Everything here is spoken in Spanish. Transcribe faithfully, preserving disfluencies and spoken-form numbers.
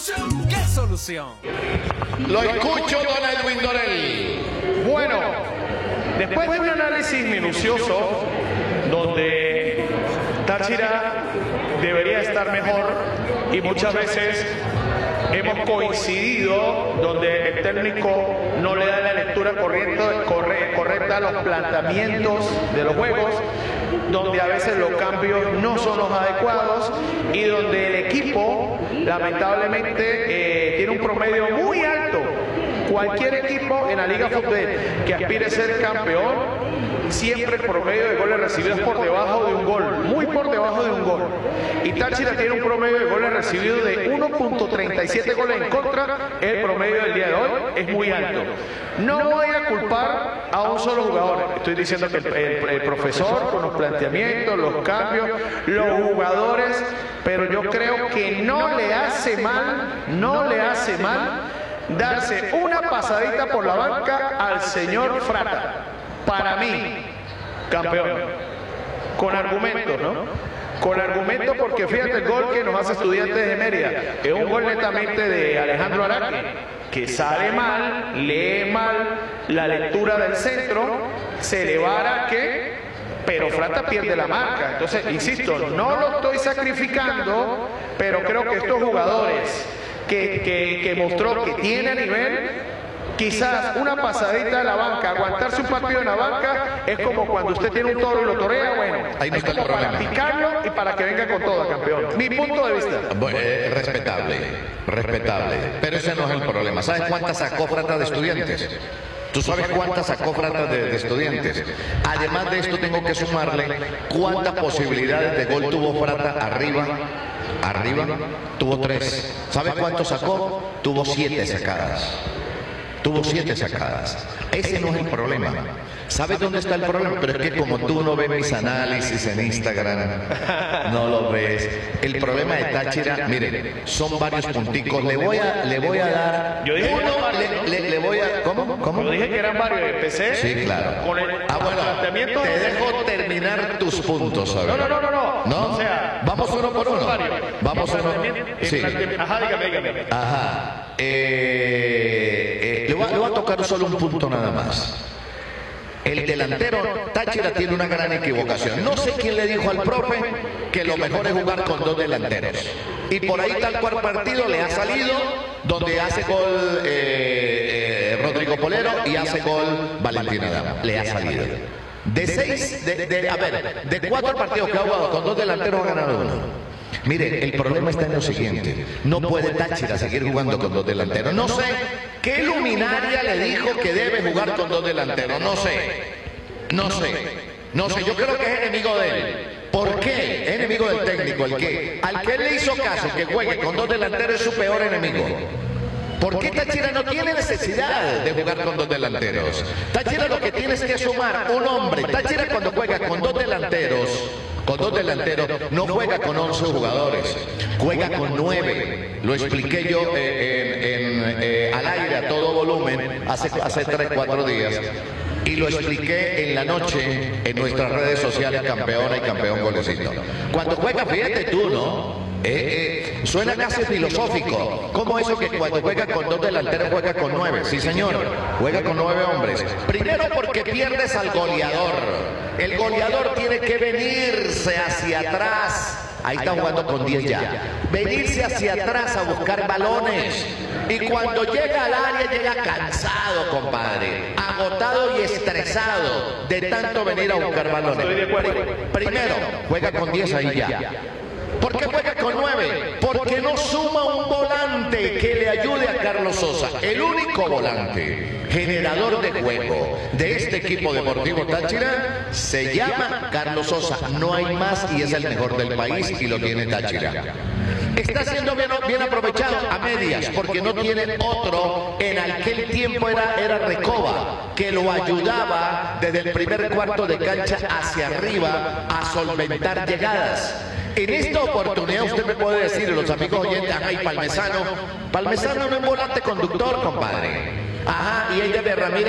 ¿Qué solución? Lo escucho, don Edwin Dorel. Bueno, después de un análisis minucioso donde Táchira debería estar mejor y muchas veces hemos coincidido donde el técnico no le da la lectura correcta, corre, correcta a los planteamientos de los juegos, donde a veces los cambios no son los adecuados y donde el equipo lamentablemente eh, tiene un promedio muy alto. Cualquier equipo en la Liga Fútbol que aspire a ser campeón, siempre el promedio de goles recibidos por debajo de un gol, muy por debajo de un gol. Y Táchira tiene un promedio de goles recibidos de uno punto treinta y siete goles en contra. El promedio del día de hoy es muy alto. No voy a culpar a un solo jugador. Estoy diciendo que el, el, el profesor con los planteamientos, los cambios, los jugadores, pero yo creo que no le hace mal, no le hace mal darse una pasadita por la banca al señor Frata. Para mí, campeón. Con argumentos, ¿no? Con argumentos porque fíjate el gol que nos hace Estudiantes de Mérida. Es un gol netamente de Alejandro Araque, que sale mal, lee mal la lectura del centro, se le va a Araque, pero Frata pierde la marca. Entonces, insisto, no lo estoy sacrificando, pero creo que estos jugadores que, que, que mostró que tiene nivel, quizás una pasadita a la banca, aguantarse un partido en la banca, es como cuando usted tiene un toro y lo torea, bueno, ahí no es está el como para problema. picarlo y para que venga con todo, campeón. Mi punto de vista. Bueno, eh, respetable, respetable. Pero ese no es el problema. ¿Sabes cuántas sacó Frata de Estudiantes? ¿Tú sabes cuántas sacó Frata de, de Estudiantes? Además de esto tengo que sumarle cuántas posibilidades de gol tuvo Frata arriba. Arriba tuvo tres. ¿Sabes cuánto sacó? Tuvo siete sacadas. Tuvo siete sacadas. Ese no es el problema. ¿Sabes dónde está el problema? Pero es que como tú no ves mis análisis en Instagram, no lo ves. El problema de Táchira, mire, son varios punticos. Le voy a, le voy a dar. Yo dije uno, que le, le, le voy a. ¿Cómo? ¿Cómo? Yo dije que eran varios. Empecé. Sí, claro. Con el Ah, bueno, planteamiento. te dejo terminar tus puntos, ¿sabes? No, no, no, no, no. ¿No? O sea, vamos uno por uno. Vamos El uno. planteamiento- el Sí. planteamiento- Ajá, dígame, dígame. Ajá. Eh, eh, le, voy a, le voy a tocar solo un punto nada más. El delantero Táchira tiene una gran equivocación. No sé quién le dijo al profe que lo mejor es jugar con dos delanteros. Y por ahí tal cual partido le ha salido donde hace gol eh, eh, Rodrigo Polero y hace gol Valentín Adama. Le ha salido. De seis, de, de, a ver, de cuatro partidos que ha jugado con dos delanteros ha ganado uno. Mire, el problema está en lo siguiente. No puede Táchira seguir jugando con dos delanteros. No sé qué luminaria le dijo que debe jugar con dos delanteros. No sé. No sé. No sé. Yo creo que es enemigo de él. ¿Por qué? Es enemigo del técnico. El que, al que él le hizo caso que juegue con dos delanteros es su peor enemigo. ¿Por qué Táchira no tiene necesidad de jugar con dos delanteros? Táchira lo que tiene es que sumar un hombre. Táchira cuando juega con dos delanteros, con dos delanteros, no juega con once jugadores, juega con nueve. Lo expliqué yo eh, en, en, eh, al aire a todo volumen hace, hace tres, cuatro días. Y lo expliqué en la noche en nuestras redes sociales, Campeona y Campeón Golecito. Cuando juega, fíjate tú, ¿no? Eh, eh, suena casi filosófico. ¿Cómo eso que cuando juega con dos delanteros juega con nueve? Sí, señor, juega con nueve hombres. Primero porque pierdes al goleador. El goleador tiene que venirse hacia atrás. Ahí está jugando con diez ya. Venirse hacia atrás a buscar balones. Y cuando llega al área llega cansado, compadre. Agotado y estresado de tanto venir a buscar balones. Primero, juega con diez ahí ya. ¿Por qué juega con nueve? Porque no suma un volante que le ayude a Carlos Sosa. El único volante generador de juego de este equipo deportivo Táchira se llama Carlos Sosa. No hay más y es el mejor del país y lo tiene Táchira. Está siendo bien, bien aprovechado a medias porque no tiene otro. En aquel tiempo era, era Recoba, que lo ayudaba desde el primer cuarto de cancha hacia arriba a solventar llegadas. En esta oportunidad usted me puede decir, los amigos oyentes, ay, Palmesano, Palmesano no es volante conductor, compadre. Ajá, y ella de Ramírez.